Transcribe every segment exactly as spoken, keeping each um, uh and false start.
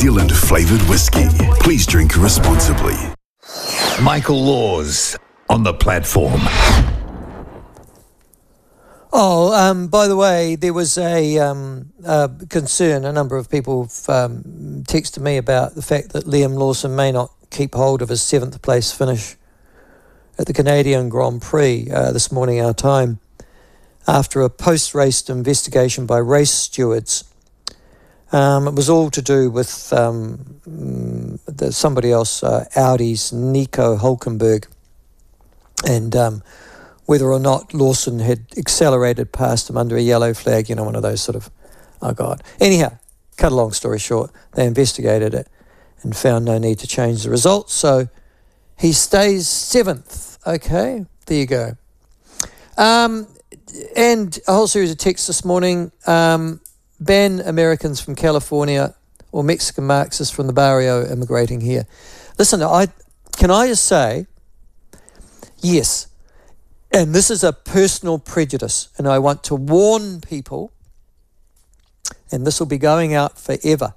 Zealand flavoured whiskey. Please drink responsibly. Michael Laws on the platform. Oh, um, by the way, there was a um, uh, concern. A number of people have um, texted me about the fact that Liam Lawson may not keep hold of his seventh place finish at the Canadian Grand Prix uh, this morning, our time, after a post-race investigation by race stewards. Um, it was all to do with um, the, somebody else, uh, Audi's Nico Hulkenberg, and um, whether or not Lawson had accelerated past him under a yellow flag, you know, one of those sort of, oh God. Anyhow, cut a long story short, they investigated it and found no need to change the results, so he stays seventh. Okay, there you go. Um, and a whole series of texts this morning. Um, ban Americans from California or Mexican Marxists from the barrio immigrating here. Listen, I can I just say, yes, and this is a personal prejudice, and I want to warn people, and this will be going out forever.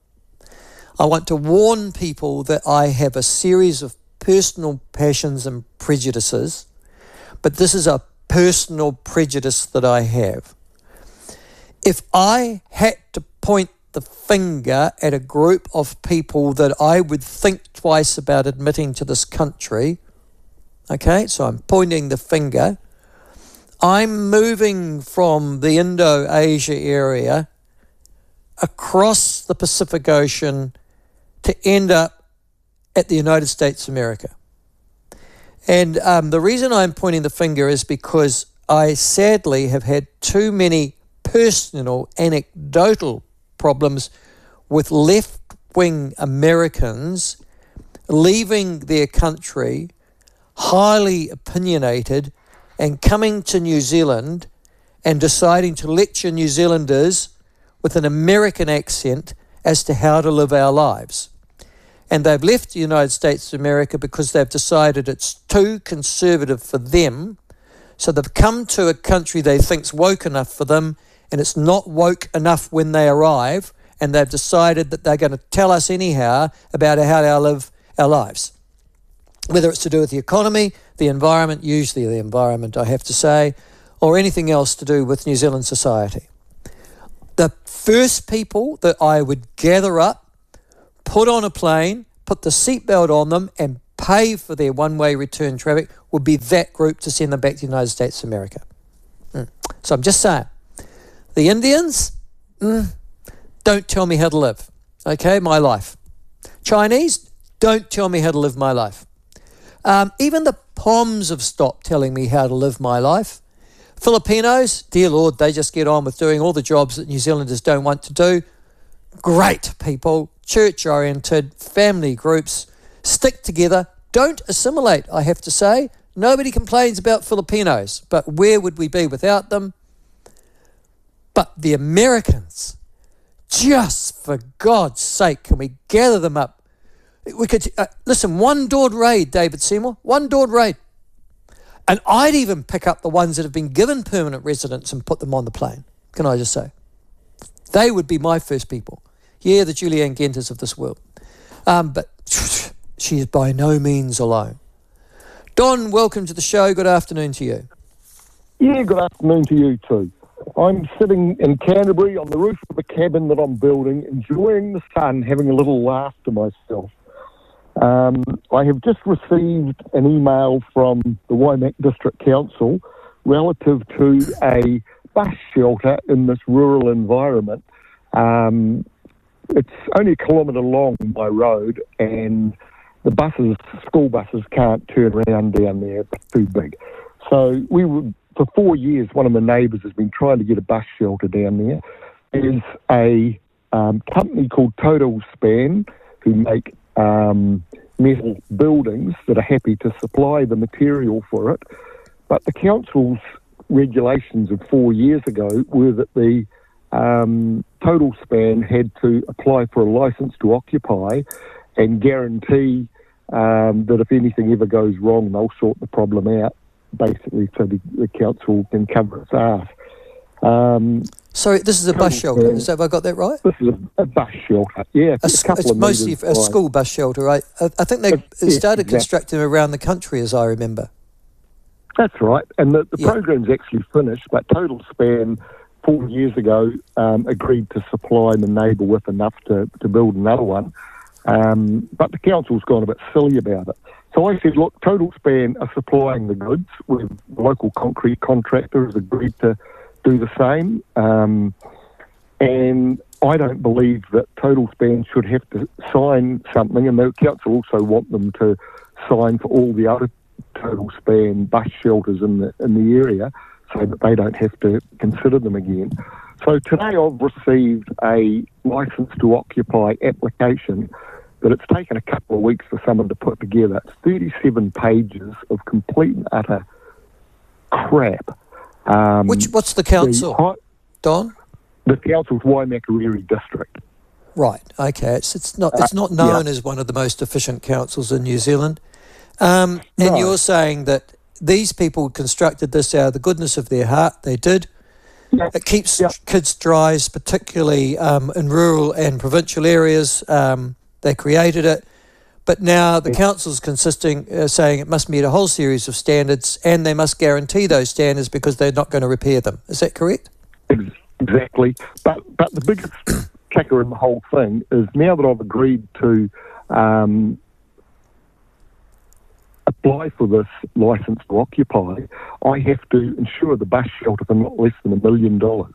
I want to warn people that I have a series of personal passions and prejudices, but this is a personal prejudice that I have. If I had to point the finger at a group of people that I would think twice about admitting to this country, okay, so I'm pointing the finger, I'm moving from the Indo-Asia area across the Pacific Ocean to end up at the United States of America. And um, the reason I'm pointing the finger is because I sadly have had too many personal, anecdotal problems with left-wing Americans leaving their country, highly opinionated, and coming to New Zealand and deciding to lecture New Zealanders with an American accent as to how to live our lives. And they've left the United States of America because they've decided it's too conservative for them. So they've come to a country they think's woke enough for them, and it's not woke enough when they arrive, and they've decided that they're going to tell us anyhow about how to live our lives. Whether it's to do with the economy, the environment, usually the environment, I have to say, or anything else to do with New Zealand society. The first people that I would gather up, put on a plane, put the seatbelt on them, and pay for their one-way return traffic would be that group to send them back to the United States of America. Mm. So I'm just saying, the Indians, mm, don't tell me how to live, okay, my life. Chinese, don't tell me how to live my life. Um, even the Poms have stopped telling me how to live my life. Filipinos, dear Lord, they just get on with doing all the jobs that New Zealanders don't want to do. Great people, church-oriented, family groups, stick together, don't assimilate, I have to say. Nobody complains about Filipinos, but where would we be without them? But the Americans, just for God's sake, can we gather them up? We could uh, listen, one doored raid, David Seymour, one doored raid. And I'd even pick up the ones that have been given permanent residence and put them on the plane, can I just say? They would be my first people. Yeah, the Julianne Genters of this world. Um, but she is by no means alone. Don, welcome to the show. Good afternoon to you. Yeah, good afternoon to you too. I'm sitting in Canterbury on the roof of a cabin that I'm building, enjoying the sun, having a little laugh to myself. Um, I have just received an email from the Waimak District Council relative to a bus shelter in this rural environment. Um, it's only a kilometre long, my road, and the buses, school buses, can't turn around down there. It's too big. So we were, for four years, one of my neighbours has been trying to get a bus shelter down there. There's a um, company called Total Span who make um, metal buildings that are happy to supply the material for it. But the council's regulations of four years ago were that the um, Total Span had to apply for a licence to occupy and guarantee um, that if anything ever goes wrong, they'll sort the problem out, basically, so the, the council can cover its arse. Um, Sorry, this is a bus shelter. Is that, have I got that right? This is a, a bus shelter, yeah. A, a couple it's of mostly metres a wide. school bus shelter, right? I, I think they Uh, it yeah, started exactly. constructing around the country, as I remember. That's right, and the, the Yeah. program's actually finished, but Total Span four years ago um, agreed to supply the neighbour with enough to, to build another one, um, but the council's gone a bit silly about it. So I said, look, Total Span are supplying the goods, with the local concrete contractor has agreed to do the same, um, and I don't believe that Total Span should have to sign something, and the council also want them to sign for all the other Total Span bus shelters in the in the area, so that they don't have to consider them again. So today I've received a licence to occupy application, but it's taken a couple of weeks for someone to put together. It's thirty-seven pages of complete and utter crap. Um, Which what's the council, the, hi- Don? the council's Waimakariri district. Right. Okay. It's it's not it's not known yeah. as one of the most efficient councils in New Zealand. Um, and No. you're saying that these people constructed this out of the goodness of their heart. They did. Yeah. It keeps Yeah. kids dry, particularly um, in rural and provincial areas. Um, they created it. But now the council's consisting, uh, saying it must meet a whole series of standards, and they must guarantee those standards because they're not going to repair them. Is that correct? Ex- Exactly. But but the biggest kicker in the whole thing is now that I've agreed to um, apply for this licence to occupy, I have to insure the bus shelter for not less than a million dollars.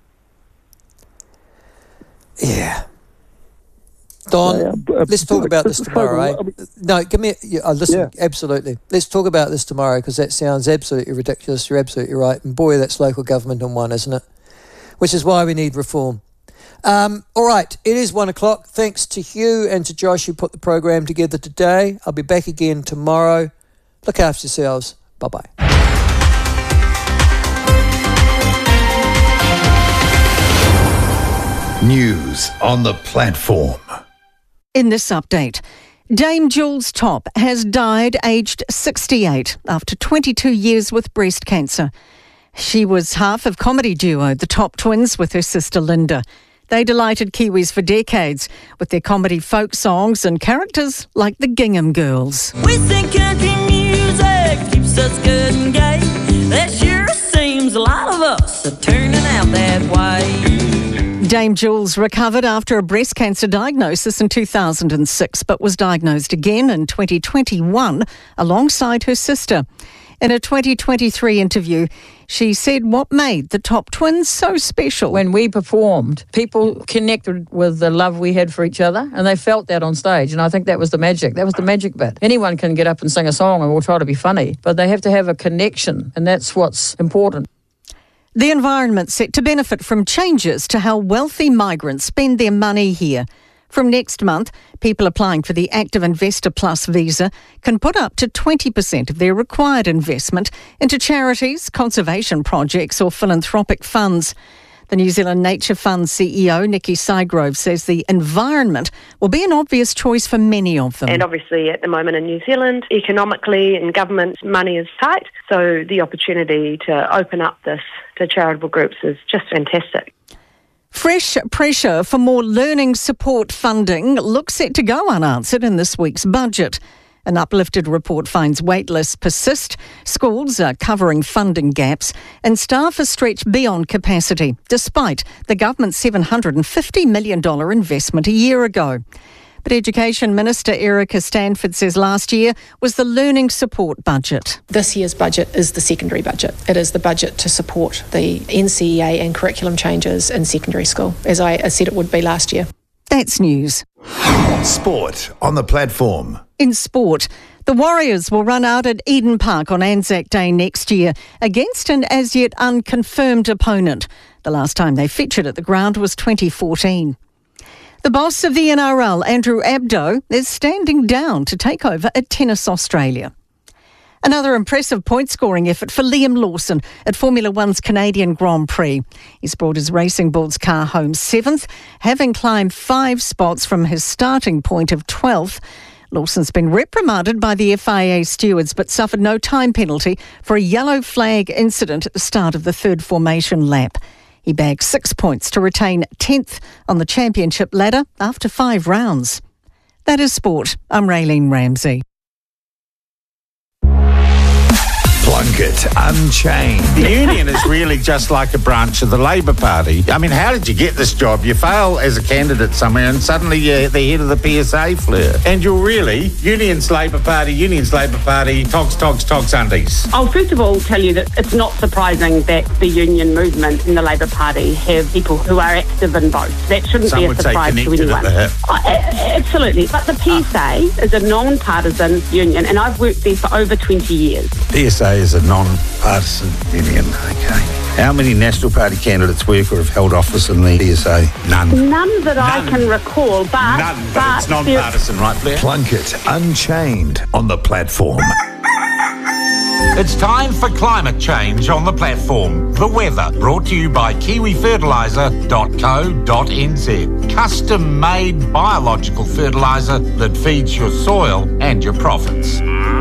Yeah. Don, Yeah, but- let's talk about this so, tomorrow, eh? I mean- No, give me... Yeah, uh, listen, Yeah. absolutely. Let's talk about this tomorrow because that sounds absolutely ridiculous. You're absolutely right. And boy, that's local government in one, isn't it? Which is why we need reform. Um, all right, it is one o'clock. Thanks to Hugh and to Josh who put the program together today. I'll be back again tomorrow. Look after yourselves. Bye-bye. News on the platform. In this update, Dame Jules Topp has died aged sixty-eight after twenty-two years with breast cancer. She was half of comedy duo The Top Twins with her sister Linda. They delighted Kiwis for decades with their comedy folk songs and characters like the Gingham Girls. We think country music keeps us good and gay. There sure seems a lot of us are turning out that way. Dame Jules recovered after a breast cancer diagnosis in two thousand six, but was diagnosed again in twenty twenty-one alongside her sister. In a twenty twenty-three interview, she said what made the Top Twins so special. When we performed, people connected with the love we had for each other, and they felt that on stage, and I think that was the magic. That was the magic bit. Anyone can get up and sing a song and we'll try to be funny, but they have to have a connection, and that's what's important. The environment set to benefit from changes to how wealthy migrants spend their money here. From next month, people applying for the Active Investor Plus visa can put up to twenty percent of their required investment into charities, conservation projects or philanthropic funds. The New Zealand Nature Fund C E O, Nikki Sygrove, says the environment will be an obvious choice for many of them. And obviously at the moment in New Zealand, economically and government money is tight, so the opportunity to open up this to charitable groups is just fantastic. Fresh pressure for more learning support funding looks set to go unanswered in this week's budget. An uplifted report finds waitlists persist, schools are covering funding gaps, and staff are stretched beyond capacity, despite the government's seven hundred fifty million dollars investment a year ago. But Education Minister Erica Stanford says last year was the learning support budget. This year's budget is the secondary budget. It is the budget to support the N C E A and curriculum changes in secondary school, as I said it would be last year. That's news. Sport on the platform. In sport, the Warriors will run out at Eden Park on Anzac Day next year against an as yet unconfirmed opponent. The last time they featured at the ground was twenty fourteen. The boss of the N R L, Andrew Abdo, is standing down to take over at Tennis Australia. Another impressive point-scoring effort for Liam Lawson at Formula One's Canadian Grand Prix. He's brought his Racing Bulls car home seventh, having climbed five spots from his starting point of twelfth. Lawson's been reprimanded by the F I A stewards but suffered no time penalty for a yellow flag incident at the start of the third formation lap. He bagged six points to retain tenth on the championship ladder after five rounds. That is sport. I'm Raylene Ramsey. Plunkett Unchained. The union is really just like a branch of the Labor Party. I mean, how did you get this job? You fail as a candidate somewhere and suddenly you're the head of the P S A fleur. And you're really unions, Labor Party, unions, Labor Party, togs, togs, togs, undies. I'll first of all tell you that it's not surprising that the union movement and the Labor Party have people who are active in both. That shouldn't Some be a would surprise say to connected anyone. at the hip. Oh, a- absolutely. But the P S A Ah. is a non-partisan union and I've worked there for over twenty years. P S A is a non-partisan union. Okay. How many National Party candidates work or have held office in the P S A? None. None that I None. can recall, but... None, but it's non-partisan, right, Blair? Plunkett Unchained on the platform. It's time for climate change on the platform. The weather, brought to you by kiwi fertiliser dot co dot n z. Custom-made biological fertiliser that feeds your soil and your profits.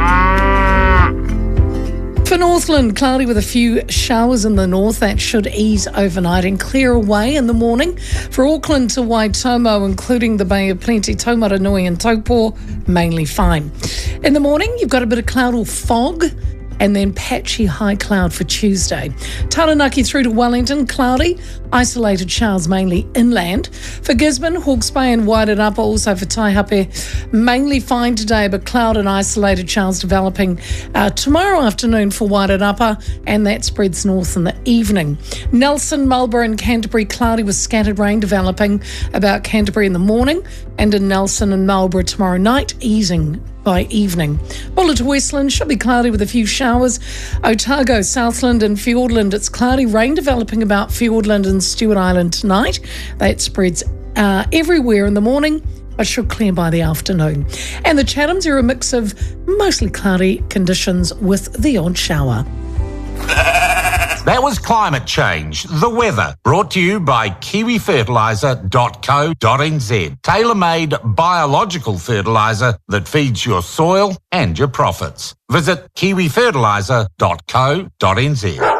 For Northland, cloudy with a few showers in the north. That should ease overnight and clear away in the morning. For Auckland to Waitomo, including the Bay of Plenty, Taumaranui and Taupo, mainly fine. In the morning, you've got a bit of cloud or fog, and then patchy high cloud for Tuesday. Taranaki through to Wellington, cloudy, isolated showers mainly inland. For Gisborne, Hawke's Bay and Wairarapa, also for Taihape, mainly fine today, but cloud and isolated showers developing uh, tomorrow afternoon for Wairarapa, and that spreads north in the evening. Nelson, Marlborough and Canterbury, cloudy with scattered rain developing about Canterbury in the morning, and in Nelson and Marlborough tomorrow night, easing by evening. Buller to Westland should be cloudy with a few showers. Otago, Southland and Fiordland, it's cloudy, rain developing about Fiordland and Stewart Island tonight. That spreads uh, everywhere in the morning, but should clear by the afternoon. And the Chathams are a mix of mostly cloudy conditions with the odd shower. That was climate change, the weather, brought to you by kiwi fertiliser dot co dot n z. Tailor-made biological fertiliser that feeds your soil and your profits. Visit kiwi fertiliser dot co dot n z.